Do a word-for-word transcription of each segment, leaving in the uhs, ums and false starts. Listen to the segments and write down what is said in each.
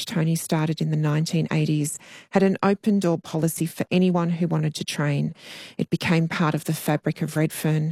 Tony started in the nineteen eighties, had an open-door policy for anyone who wanted to train. It became part of the fabric of Redfern.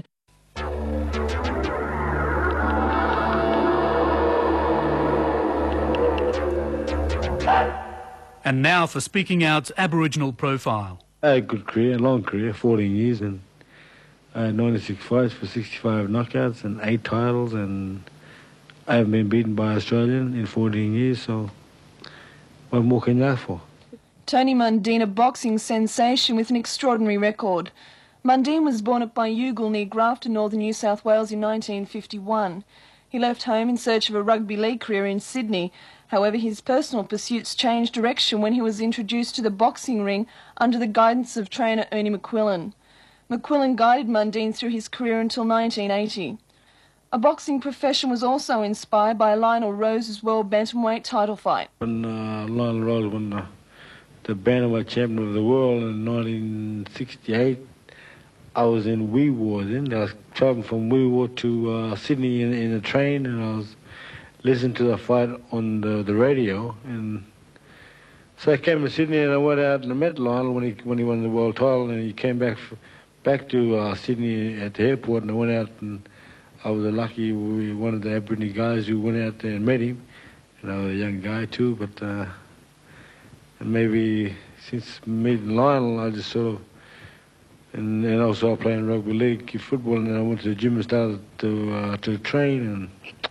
And now for Speaking Out's Aboriginal profile. I had a good career, a long career, fourteen years, and I had ninety-six fights for sixty-five knockouts and eight titles, and I haven't been beaten by an Australian in fourteen years, so what more can you ask for? Tony Mundine, a boxing sensation with an extraordinary record. Mundine was born at Byugal near Grafton, northern New South Wales in nineteen fifty-one. He left home in search of a rugby league career in Sydney. However, his personal pursuits changed direction when he was introduced to the boxing ring under the guidance of trainer Ernie McQuillan. McQuillan guided Mundine through his career until nineteen eighty. A boxing profession was also inspired by Lionel Rose's world bantamweight title fight. When uh, Lionel Rose won the, the bantamweight champion of the world in nineteen sixty-eight, I was in Wee Waa then. I was travelling from Wee Waa to uh, Sydney in, in a train, and I was listening to the fight on the, the radio. And so I came to Sydney and I went out and I met Lionel when he when he won the world title, and he came back back to uh, Sydney at the airport, and I went out and I was a lucky one of the Aboriginal guys who went out there and met him. And I was a young guy too, but uh, and maybe since meeting Lionel, I just sort of, and then also I was playing rugby league football, and then I went to the gym and started to uh, to train and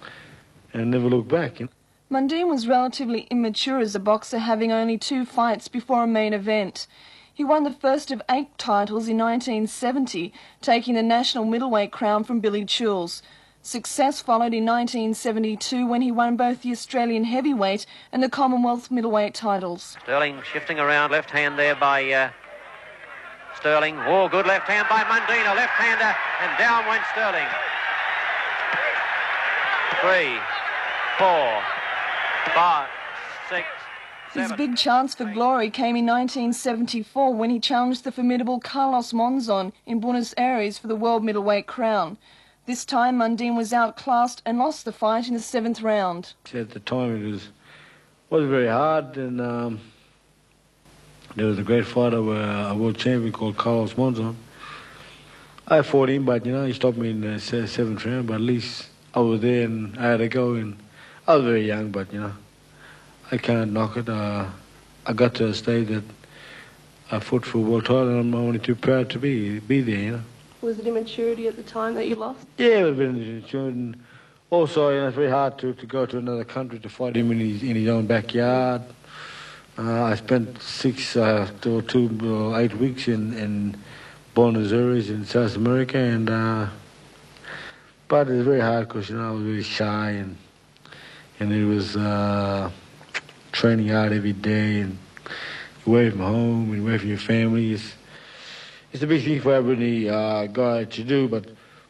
and never looked back. You know? Mundine was relatively immature as a boxer, having only two fights before a main event. He won the first of eight titles in nineteen seventy, taking the national middleweight crown from Billy Choules. Success followed in nineteen seventy-two when he won both the Australian heavyweight and the Commonwealth middleweight titles. Sterling shifting around, left hand there by uh, Sterling. Oh, good left hand by Mundine, a left-hander, and down went Sterling. Three, four, five, six, His big chance for glory came in nineteen seventy-four when he challenged the formidable Carlos Monzon in Buenos Aires for the world middleweight crown. This time Mundine was outclassed and lost the fight in the seventh round. At the time it was wasn't very hard, and um, there was a great fighter, uh, a world champion called Carlos Monzon. I fought him, but you know he stopped me in the seventh round. But at least I was there and I had to go, and I was very young, but you know. I can't knock it. Uh, I got to a stage that I fought for a world title, and I'm only too proud to be be there, you know. Was it immaturity at the time that you lost? Yeah, it was very immature. And also, you know, it's very hard to, to go to another country to fight him in his, in his own backyard. Uh, I spent six uh, to two, uh, eight weeks in, in Buenos Aires in South America, and uh, but it was very hard because, you know, I was very shy, and and it was... Uh, training hard every day and away from home and away from your family. It's, it's a big thing for every uh, guy to do, but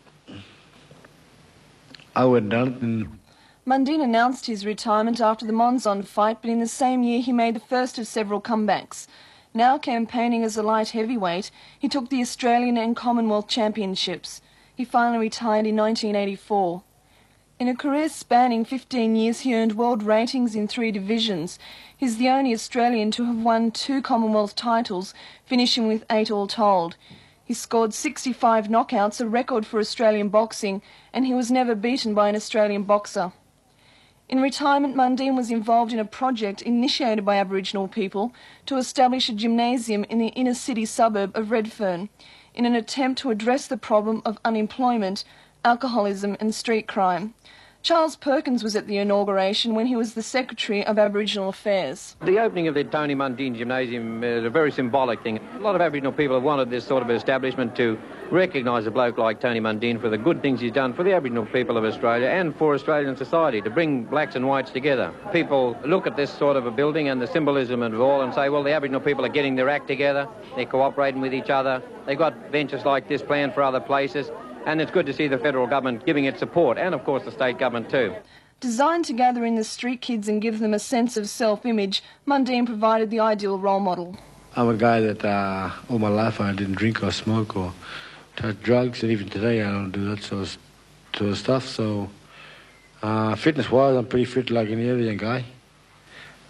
I wouldn't done it. And Mundine announced his retirement after the Monzon fight, but in the same year he made the first of several comebacks. Now campaigning as a light heavyweight, he took the Australian and Commonwealth Championships. He finally retired in nineteen eighty-four. In a career spanning fifteen years, he earned world ratings in three divisions. He's the only Australian to have won two Commonwealth titles, finishing with eight all told. He scored sixty-five knockouts, a record for Australian boxing, and he was never beaten by an Australian boxer. In retirement, Mundine was involved in a project initiated by Aboriginal people to establish a gymnasium in the inner city suburb of Redfern, in an attempt to address the problem of unemployment, alcoholism and street crime. Charles Perkins was at the inauguration when he was the Secretary of Aboriginal Affairs. The opening of the Tony Mundine Gymnasium is a very symbolic thing. A lot of Aboriginal people have wanted this sort of establishment to recognise a bloke like Tony Mundine for the good things he's done for the Aboriginal people of Australia and for Australian society, to bring blacks and whites together. People look at this sort of a building and the symbolism of it all and say, well, the Aboriginal people are getting their act together, they're cooperating with each other, they've got ventures like this planned for other places. And it's good to see the federal government giving it support, and of course the state government too. Designed to gather in the street kids and give them a sense of self-image, Mundine provided the ideal role model. I'm a guy that uh, all my life I didn't drink or smoke or touch drugs, and even today I don't do that sort of, sort of stuff. So uh, fitness-wise, I'm pretty fit like any other young guy.